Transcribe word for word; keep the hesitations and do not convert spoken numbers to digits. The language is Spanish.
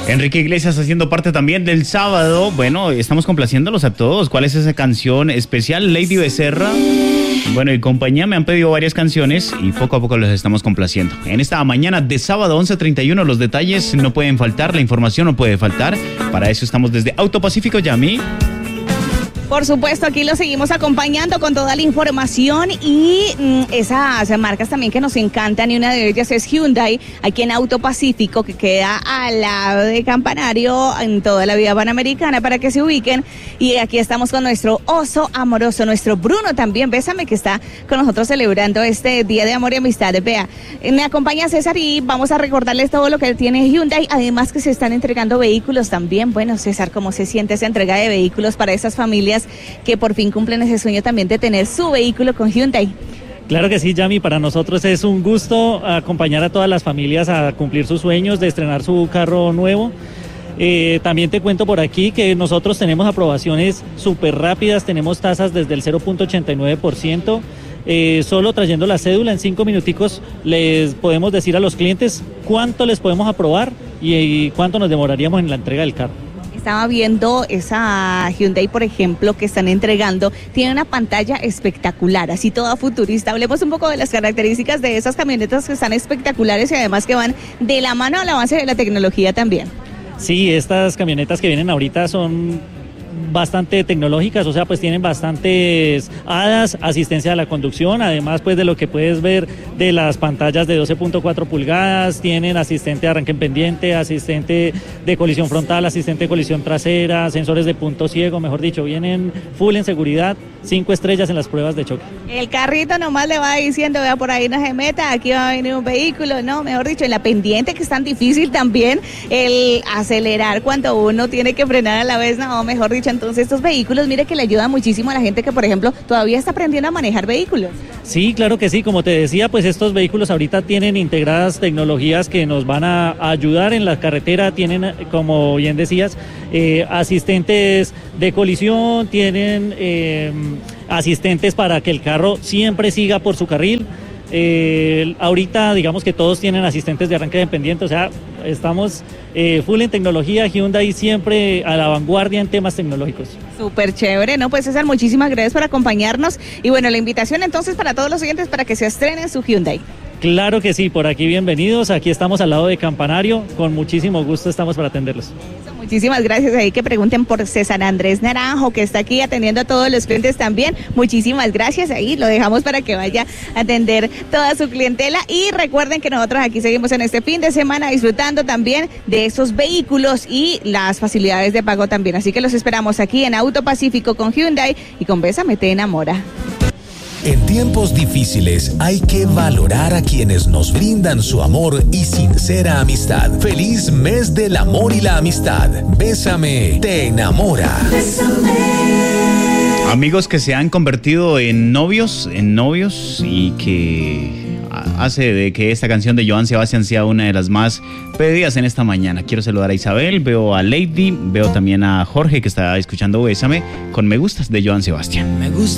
Enrique Iglesias haciendo parte también del sábado. Bueno, estamos complaciéndolos a todos. ¿Cuál es esa canción especial? Lady Becerra. Bueno, y compañía me han pedido varias canciones y poco a poco los estamos complaciendo. En esta mañana de sábado once treinta y uno, los detalles no pueden faltar, la información no puede faltar. Para eso estamos desde Auto Pacífico, Yami. Por supuesto, aquí lo seguimos acompañando con toda la información y mmm, esas marcas también que nos encantan, y una de ellas es Hyundai, aquí en Auto Pacífico, que queda al lado de Campanario, en toda la vía panamericana, para que se ubiquen. Y aquí estamos con nuestro oso amoroso, nuestro Bruno también, bésame, que está con nosotros celebrando este Día de Amor y Amistad. Vea, me acompaña César y vamos a recordarles todo lo que tiene Hyundai, además que se están entregando vehículos también. Bueno, César, ¿cómo se siente esa entrega de vehículos para esas familias que por fin cumplen ese sueño también de tener su vehículo con Hyundai? Claro que sí, Yami, para nosotros es un gusto acompañar a todas las familias a cumplir sus sueños de estrenar su carro nuevo. Eh, también te cuento por aquí que nosotros tenemos aprobaciones súper rápidas, tenemos tasas desde el cero punto ochenta y nueve por ciento. Eh, solo trayendo la cédula en cinco minuticos les podemos decir a los clientes cuánto les podemos aprobar y, y cuánto nos demoraríamos en la entrega del carro. Estaba viendo esa Hyundai, por ejemplo, que están entregando. Tiene una pantalla espectacular, así toda futurista. Hablemos un poco de las características de esas camionetas que están espectaculares y además que van de la mano al avance de la tecnología también. Sí, estas camionetas que vienen ahorita son bastante tecnológicas, o sea, pues tienen bastantes A D A S, asistencia a la conducción, además pues de lo que puedes ver de las pantallas de doce punto cuatro pulgadas, tienen asistente de arranque en pendiente, asistente de colisión frontal, asistente de colisión trasera, sensores de punto ciego, mejor dicho, vienen full en seguridad, cinco estrellas en las pruebas de choque. El carrito nomás le va diciendo, vea, por ahí no se meta, aquí va a venir un vehículo, no, mejor dicho, en la pendiente, que es tan difícil también el acelerar cuando uno tiene que frenar a la vez, no, mejor dicho. Entonces estos vehículos, mire que le ayudan muchísimo a la gente que, por ejemplo, todavía está aprendiendo a manejar vehículos. Sí, claro que sí, como te decía, pues estos vehículos ahorita tienen integradas tecnologías que nos van a ayudar en la carretera, tienen, como bien decías, eh, asistentes de colisión, tienen eh, asistentes para que el carro siempre siga por su carril. Eh, ahorita digamos que todos tienen asistentes de arranque dependiente, o sea, estamos eh, full en tecnología. Hyundai siempre a la vanguardia en temas tecnológicos. Súper chévere, ¿no? Pues César, muchísimas gracias por acompañarnos y bueno, la invitación entonces para todos los oyentes para que se estrenen su Hyundai. Claro que sí, por aquí bienvenidos, aquí estamos al lado de Campanario, con muchísimo gusto estamos para atenderlos. Muchísimas gracias. Ahí que pregunten por César Andrés Naranjo, que está aquí atendiendo a todos los clientes también. Muchísimas gracias. Ahí lo dejamos para que vaya a atender toda su clientela. Y recuerden que nosotros aquí seguimos en este fin de semana disfrutando también de esos vehículos y las facilidades de pago también. Así que los esperamos aquí en Auto Pacífico con Hyundai y con Bésame Te Enamora. En tiempos difíciles hay que valorar a quienes nos brindan su amor y sincera amistad. Feliz mes del amor y la amistad. Bésame Te Enamora. Bésame. Amigos que se han convertido en novios, en novios y que hace de que esta canción de Joan Sebastián sea una de las más pedidas en esta mañana. Quiero saludar a Isabel, veo a Lady, veo también a Jorge que está escuchando Bésame con Me Gustas de Joan Sebastián. Me gusta.